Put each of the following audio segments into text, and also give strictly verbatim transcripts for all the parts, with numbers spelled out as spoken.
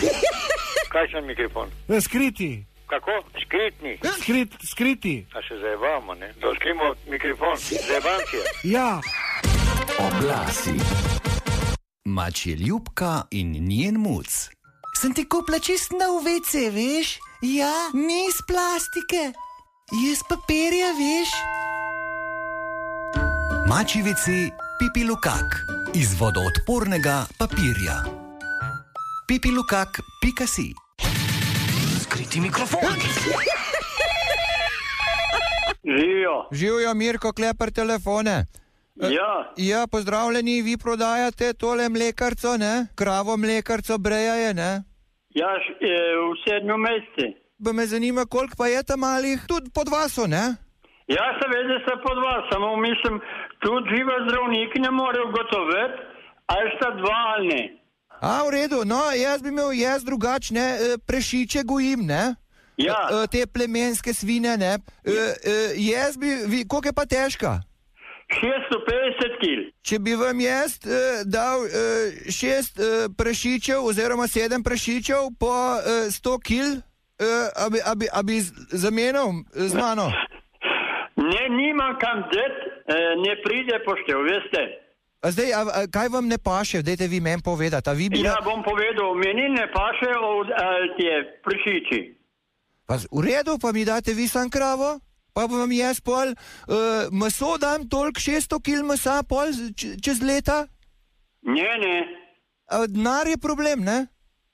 Kakšen mikrofon? Skriti. Kako? Skritni? Skrit, skriti. A se zajebamo, ne? Da skrimo mikrofon. Zajebanci. Ja. Oglasi. Mačje Ljubka in njen muc. Sem ti kupila čist nov ve ce, veš? Ja, ni iz plastike. Je iz papirja, veš? Mačji ve ce Pipilukak iz vodoodpornega papirja. pipilukak pika si. Skriti mikrofon. Živijo. Živijo, Mirko Klepar, telefone. Ja. Ja, pozdravljeni, vi prodajate tole mlekarco, ne? Kravo mlekarco Breja je, ne? Ja, š, e, v sedmem mesecu. Ba me zanima, koliko pa je tam malih tudi pod vaso, ne? Ja, seveda se pod vas, samo mislim, tudi živa zdravnik ne more ugotoviti, ali sta dva ali ne. A, v redu, no, jaz bi imel jaz drugačne, prešiče gojim, ne? Ja. Te plemenske svine, ne? Jaz bi, vi, koliko je pa težka? šeststo petdeset kil. Če bi vam jaz eh, dal eh, šest eh, prašičev oziroma sedem prašičev po eh, sto kil, eh, a bi, a bi, a bi zamenjal z mano? Ne, nimam kam deti, eh, ne pride poštev, veste. A zdaj, a, a, kaj vam ne paše, dajte vi meni povedati, a vi bi... Ja, bom povedal, meni ne paše od te prašiči. Pa v redu, pa mi date vi sam kravo? Pa vam jaz pol uh, meso dam toliko šeststo kil mesa pol čez leta? Ne, ne. A denar je problem, ne?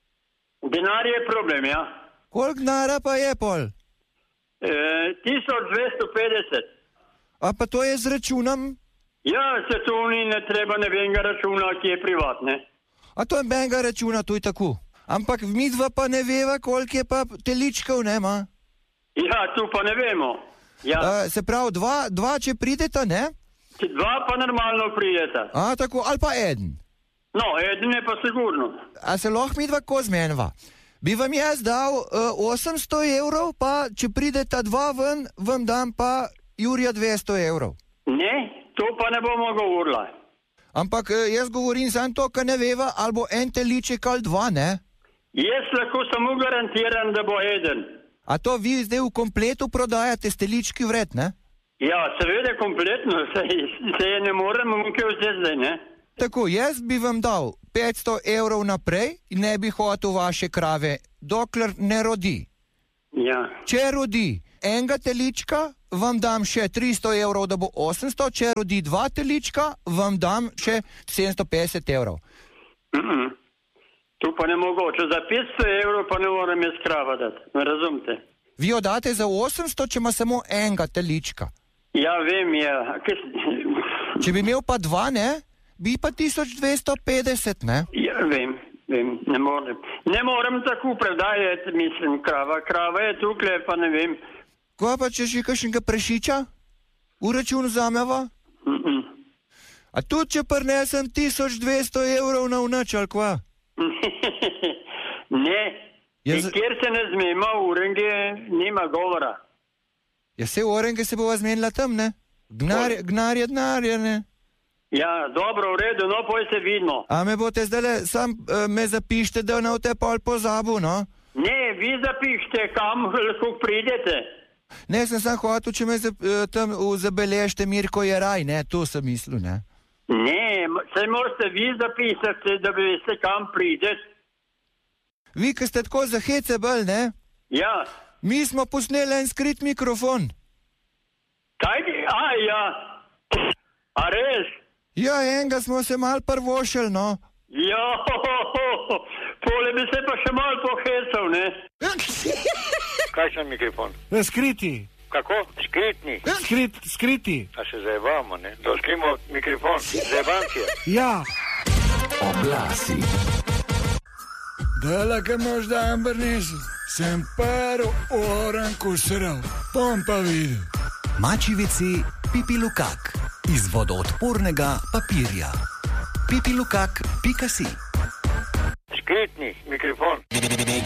Denar je problem, ja. Koliko denara pa je pol? E, tisoč dvesto petdeset. A pa to je z računom? Ja, se to ni ne treba nebenega računa, ki je privatne. A to je benga računa, to je tako. Ampak midva pa ne veva, koliko je pa teličkov, ne ma? Ja, tu pa ne vemo. Ja. Uh, se pravi, dva, dva, če prideta, ne? Dva pa normalno prideta. A, tako, ali pa eden. No, eden je pa sigurno. A se lahko midva ko zmenva? Bi vam jaz dal uh, osemsto evrov, pa če prideta dva ven, vam dam pa Jurija dvesto evrov. Ne, to pa ne bomo govorila. Ampak uh, jaz govorim samo to, kar ne veva, ali bo en teliček ali dva, ne? Jaz lahko samo garantiram, da bo eden. A to vi zdaj v kompletu prodajate stelički vred, ne? Ja, seveda kompletno, se, se ne moremo mukaj vzeti zdaj, ne? Tako, jaz bi vam dal petsto evrov naprej in ne bi hotel vaše krave, dokler ne rodi. Ja. Če rodi enega telička, vam dam še tristo evrov, da bo osemsto, če rodi dva telička, vam dam še sedemsto petdeset evrov. Mm-mm. Tu pa ne mogoče, za petsto evrov pa ne morem jaz krava dati, ne razumete? Vi jo date za osemsto, če ima samo enega telička. Ja, vem, ja. Kaj... Če bi imel pa dva, ne, bi pa tisoč dvesto petdeset, ne? Ja, vem, vem, ne morem. Ne morem tako predajati, mislim, krava. Krava je tukaj, pa ne vem. Ko pa če še kakšnega prešiča? V račun vzameva? Mm-mm. A tudi če prinesem tisoč dvesto evrov na vnač, ali kva? Ne, Jaz... kjer se ne zmema, urenge nima govora. Ja, se urenge se bova zmenila tam, ne? Gnarje, gnarje, gnarje, ne? Ja, dobro, v redu, no, poj se vidimo. A me boste zdaj sam uh, me zapište, da ne v te pol pozabu, no? Ne, vi zapište, kam lahko pridete. Ne, sem sam hotel, če me zap, uh, tam zabeležite Mirko Jeraj, ne? To sem mislil, ne? Ne, se morate vi zapisati, da bi veste, kam pridete. Vi, ki ste tako za hece bolj, ne? Ja. Mi smo posneli en skrit mikrofon. Kaj? A, ja. A res? Ja, enega smo se mal prvošili, no. Ja, pole bi se pa še mal pohecal, ne? Kakšen mikrofon? Skriti. Kako? Skritni? Skrit, skriti. A se zajebamo, ne? Da skrimo mikrofon. Zajebanci. Ja. Oglasi. Dala, kaj možda ambernizu. Sem paro oranku sral. Pom pa videl. Mačji ve ce Pipilukak iz vodoodpornega papirja. pipilukak pika si. Skritni mikrofon.